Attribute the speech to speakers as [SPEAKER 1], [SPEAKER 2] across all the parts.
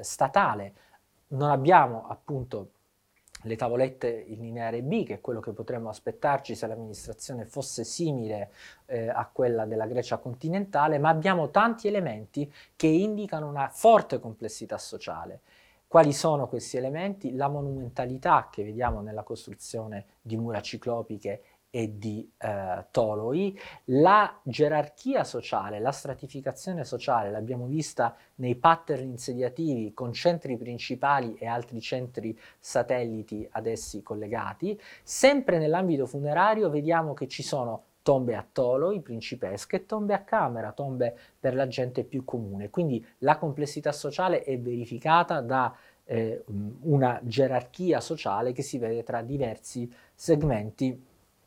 [SPEAKER 1] statale. Non abbiamo appunto le tavolette in lineare B, che è quello che potremmo aspettarci se l'amministrazione fosse simile a quella della Grecia continentale, ma abbiamo tanti elementi che indicano una forte complessità sociale. Quali sono questi elementi? La monumentalità che vediamo nella costruzione di mura ciclopiche e di toloi, la gerarchia sociale, la stratificazione sociale, l'abbiamo vista nei pattern insediativi con centri principali e altri centri satelliti ad essi collegati. Sempre nell'ambito funerario vediamo che ci sono tombe a toloi, principesche, e tombe a camera, tombe per la gente più comune. Quindi la complessità sociale è verificata da una gerarchia sociale che si vede tra diversi segmenti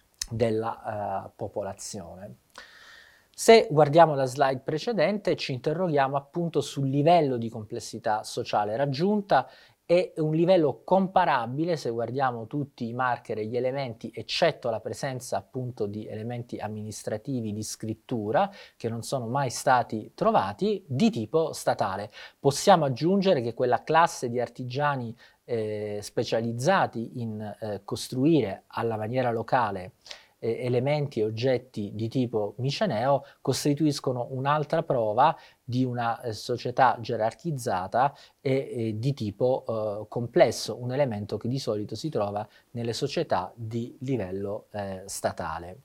[SPEAKER 1] della popolazione. Se guardiamo la slide precedente ci interroghiamo appunto sul livello di complessità sociale raggiunta. È un livello comparabile se guardiamo tutti i marker e gli elementi, eccetto la presenza appunto di elementi amministrativi di scrittura che non sono mai stati trovati, di tipo statale. Possiamo aggiungere che quella classe di artigiani specializzati in costruire alla maniera locale elementi e oggetti di tipo miceneo costituiscono un'altra prova di una società gerarchizzata e di tipo complesso, un elemento che di solito si trova nelle società di livello statale.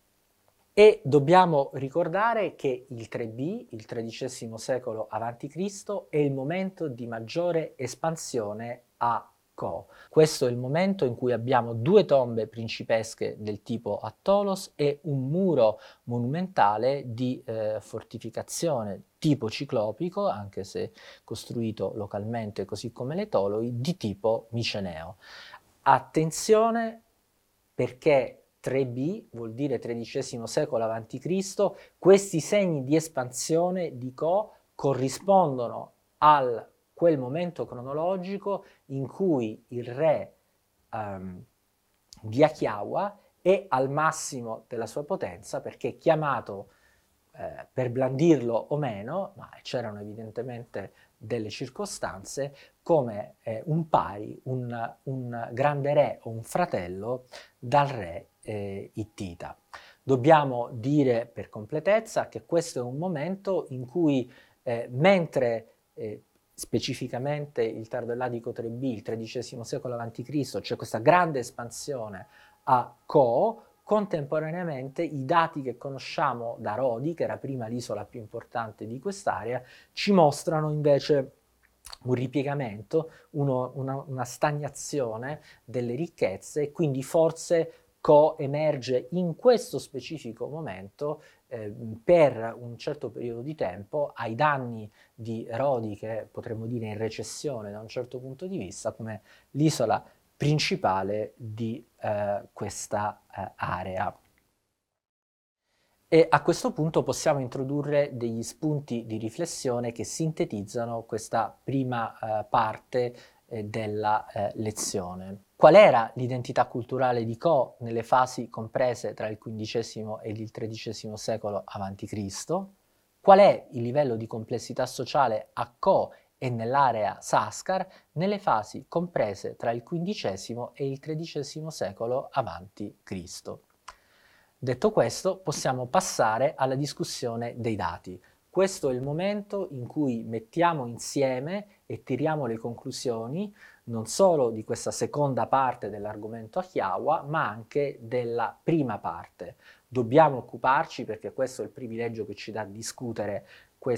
[SPEAKER 1] E dobbiamo ricordare che il 3B, il XIII secolo a.C., è il momento di maggiore espansione a Co. Questo è il momento in cui abbiamo due tombe principesche del tipo Attolos e un muro monumentale di fortificazione tipo ciclopico, anche se costruito localmente così come le toloi, di tipo miceneo. Attenzione perché 3B vuol dire XIII secolo a.C., questi segni di espansione di Co corrispondono a quel momento cronologico in cui il re di Achiaua è al massimo della sua potenza, perché è chiamato per blandirlo o meno, ma c'erano evidentemente delle circostanze, come un pari, un grande re o un fratello dal re ittita. Dobbiamo dire per completezza che questo è un momento in cui mentre specificamente il tardo elladico 3B, il XIII secolo a.C., c'è questa grande espansione a Co, contemporaneamente i dati che conosciamo da Rodi, che era prima l'isola più importante di quest'area, ci mostrano invece un ripiegamento, una stagnazione delle ricchezze, e quindi forse Co emerge in questo specifico momento per un certo periodo di tempo ai danni di Rodi, che potremmo dire in recessione da un certo punto di vista, come l'isola principale di questa area. E a questo punto possiamo introdurre degli spunti di riflessione che sintetizzano questa prima parte della lezione. Qual era l'identità culturale di Co nelle fasi comprese tra il XV e il XIII secolo a.C.? Qual è il livello di complessità sociale a Co e nell'area Sascar nelle fasi comprese tra il XV e il XIII secolo a.C.? Detto questo, possiamo passare alla discussione dei dati. Questo è il momento in cui mettiamo insieme e tiriamo le conclusioni non solo di questa seconda parte dell'argomento Achiaua, ma anche della prima parte. Dobbiamo occuparci, perché questo è il privilegio che ci dà discutere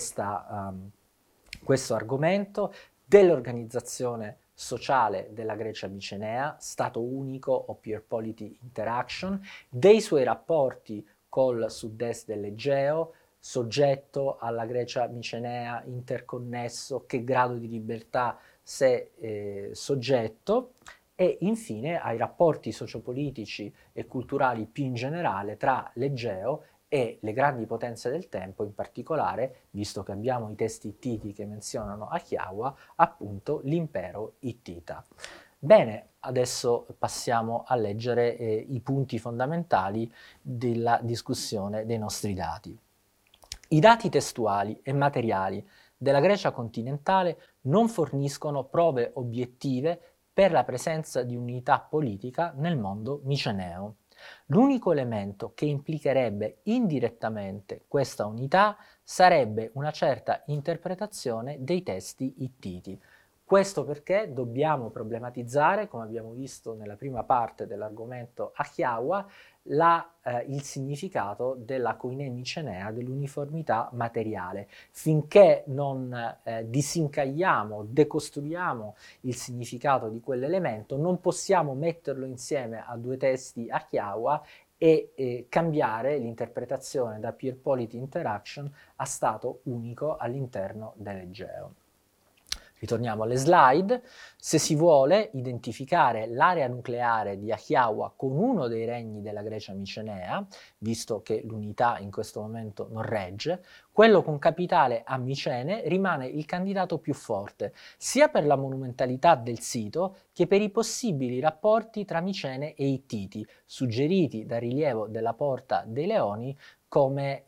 [SPEAKER 1] questo argomento, dell'organizzazione sociale della Grecia micenea, stato unico o peer polity interaction, dei suoi rapporti col sud-est dell'Egeo, soggetto alla Grecia micenea, interconnesso, che grado di libertà se soggetto, e infine ai rapporti sociopolitici e culturali più in generale tra l'Egeo e le grandi potenze del tempo, in particolare, visto che abbiamo i testi ittiti che menzionano Achiaua, appunto l'impero ittita. Bene, adesso passiamo a leggere i punti fondamentali della discussione dei nostri dati. I dati testuali e materiali della Grecia continentale non forniscono prove obiettive per la presenza di unità politica nel mondo miceneo. L'unico elemento che implicherebbe indirettamente questa unità sarebbe una certa interpretazione dei testi ittiti. Questo perché dobbiamo problematizzare, come abbiamo visto nella prima parte dell'argomento Achiaua, il significato della koiné micenea, dell'uniformità materiale. Finché non disincagliamo, decostruiamo il significato di quell'elemento, non possiamo metterlo insieme a due testi Achiaua e cambiare l'interpretazione da peer polity interaction a stato unico all'interno dell'Egeo. Ritorniamo alle slide. Se si vuole identificare l'area nucleare di Achiaua con uno dei regni della Grecia micenea, visto che l'unità in questo momento non regge, quello con capitale a Micene rimane il candidato più forte, sia per la monumentalità del sito che per i possibili rapporti tra Micene e Ittiti, suggeriti dal rilievo della Porta dei Leoni come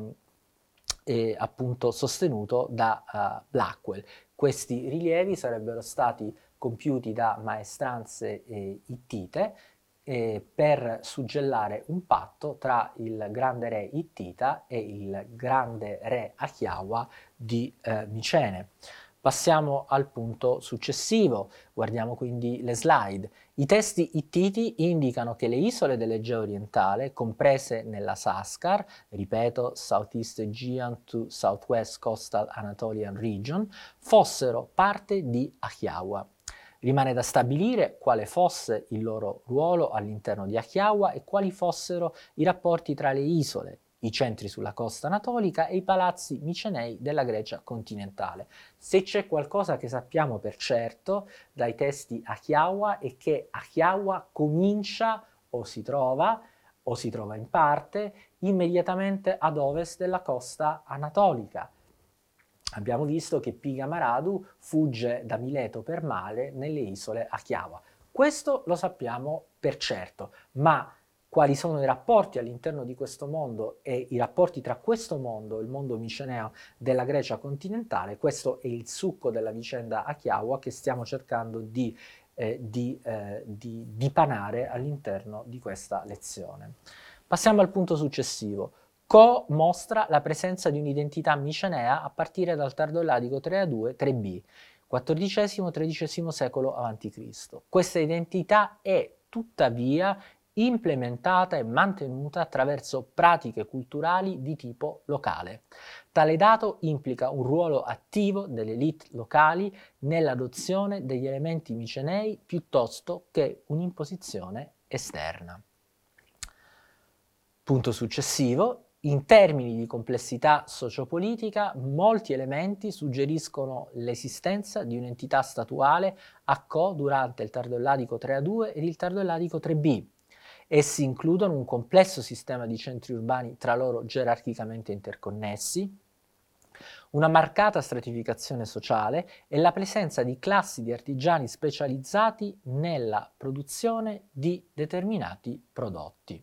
[SPEAKER 1] appunto sostenuto da Blackwell. Questi rilievi sarebbero stati compiuti da maestranze ittite per suggellare un patto tra il grande re ittita e il grande re Achiaua di Micene. Passiamo al punto successivo, guardiamo quindi le slide. I testi ittiti indicano che le isole dell'Egeo orientale, comprese nella Saskar, ripeto, Southeast Aegean to Southwest Coastal Anatolian Region, fossero parte di Achiaua. Rimane da stabilire quale fosse il loro ruolo all'interno di Achiaua e quali fossero i rapporti tra le isole, i centri sulla costa anatolica e i palazzi micenei della Grecia continentale. Se c'è qualcosa che sappiamo per certo dai testi Achiaua è che Achiaua comincia o si trova in parte immediatamente ad ovest della costa anatolica. Abbiamo visto che Piga Maradu fugge da Mileto per mare nelle isole Achiaua. Questo lo sappiamo per certo, ma quali sono i rapporti all'interno di questo mondo e i rapporti tra questo mondo e il mondo miceneo della Grecia continentale, questo è il succo della vicenda Achiaua che stiamo cercando di dipanare all'interno di questa lezione. Passiamo al punto successivo. Co mostra la presenza di un'identità micenea a partire dal tardo elladico 3A2-3B, XIV-XIII secolo a.C. Questa identità è tuttavia implementata e mantenuta attraverso pratiche culturali di tipo locale. Tale dato implica un ruolo attivo delle elite locali nell'adozione degli elementi micenei piuttosto che un'imposizione esterna. Punto successivo. In termini di complessità sociopolitica, molti elementi suggeriscono l'esistenza di un'entità statuale a Co durante il tardo elladico 3A2 ed il tardo elladico 3B. Essi includono un complesso sistema di centri urbani tra loro gerarchicamente interconnessi, una marcata stratificazione sociale e la presenza di classi di artigiani specializzati nella produzione di determinati prodotti.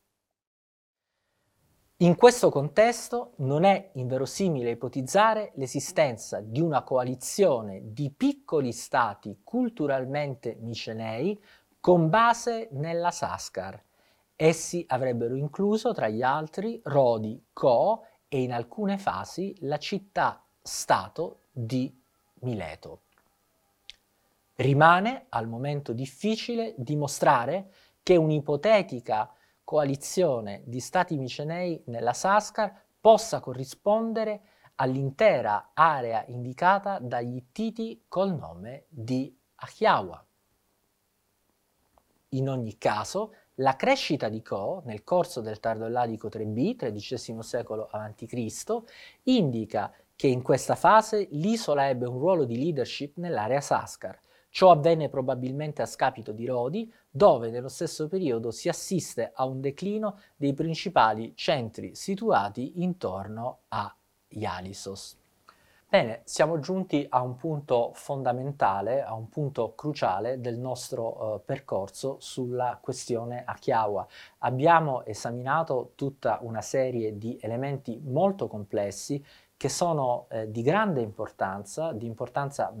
[SPEAKER 1] In questo contesto non è inverosimile ipotizzare l'esistenza di una coalizione di piccoli stati culturalmente micenei con base nella Saskar. Essi avrebbero incluso tra gli altri Rodi, Co e in alcune fasi la città-stato di Mileto. Rimane al momento difficile dimostrare che un'ipotetica coalizione di stati micenei nella Saskar possa corrispondere all'intera area indicata dagli Ittiti col nome di Achiaua. In ogni caso, la crescita di Co nel corso del tardo elladico 3B, XIII secolo a.C., indica che in questa fase l'isola ebbe un ruolo di leadership nell'area Saskar. Ciò avvenne probabilmente a scapito di Rodi, dove nello stesso periodo si assiste a un declino dei principali centri situati intorno a Ialisos. Bene, siamo giunti a un punto fondamentale, a un punto cruciale del nostro percorso sulla questione Achiaua. Abbiamo esaminato tutta una serie di elementi molto complessi che sono di grande importanza, di importanza